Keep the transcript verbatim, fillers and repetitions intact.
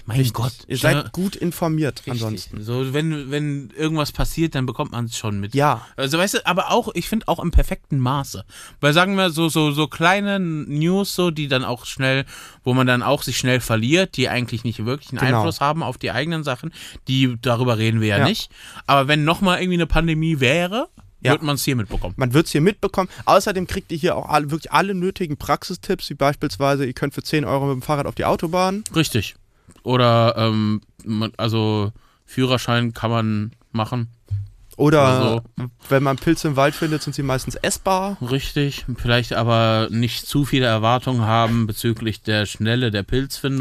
Mein Richtig. Gott. Ihr Ja. seid gut informiert Richtig. ansonsten. So, wenn, wenn irgendwas passiert, dann bekommt man es schon mit. Ja. Also weißt du, aber auch, ich finde auch im perfekten Maße. Weil sagen wir so, so, so kleine News, so, die dann auch schnell, wo man dann auch sich schnell verliert, die eigentlich nicht wirklich einen Genau. Einfluss haben auf die eigenen Sachen, die, darüber reden wir ja, Ja. nicht. Aber wenn nochmal irgendwie eine Pandemie wäre, Ja. wird man es hier mitbekommen. Man wird es hier mitbekommen. Außerdem kriegt ihr hier auch alle, wirklich alle nötigen Praxistipps, wie beispielsweise, ihr könnt für zehn Euro mit dem Fahrrad auf die Autobahn. Richtig. Oder, ähm, man, also Führerschein kann man machen. Oder Oder wenn man Pilze im Wald findet, sind sie meistens essbar. Richtig. Vielleicht aber nicht zu viele Erwartungen haben bezüglich der Schnelle der Pilzfindung.